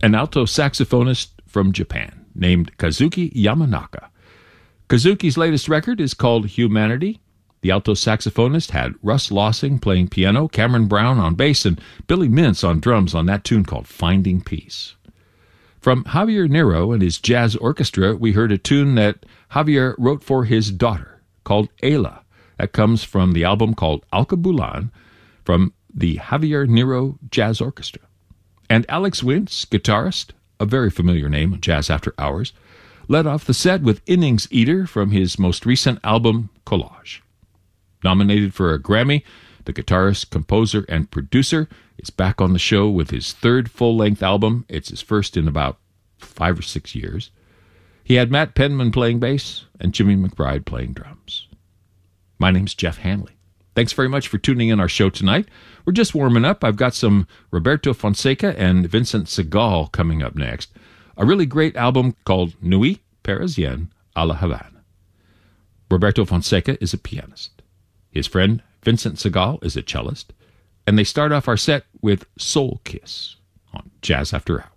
an alto saxophonist from Japan named Kazuki Yamanaka. Kazuki's latest record is called Humanity. The alto saxophonist had Russ Lossing playing piano, Cameron Brown on bass, and Billy Mintz on drums on that tune called Finding Peace. From Javier Nero and his jazz orchestra, we heard a tune that Javier wrote for his daughter called Ayla. That comes from the album called Alkebulan from the Javier Nero Jazz Orchestra. And Alex Wince, guitarist, a very familiar name on Jazz After Hours, led off the set with Innings Eater from his most recent album, Collage. Nominated for a Grammy, the guitarist, composer, and producer is back on the show with his third full-length album. It's his first in about 5 or 6 years. He had Matt Penman playing bass and Jimmy McBride playing drums. My name's Jeff Hanley. Thanks very much for tuning in our show tonight. We're just warming up. I've got some Roberto Fonseca and Vincent Segal coming up next. A really great album called Nuit Parisienne à la Havane. Roberto Fonseca is a pianist. His friend Vincent Segal is a cellist. And they start off our set with Soul Kiss on Jazz After Hours.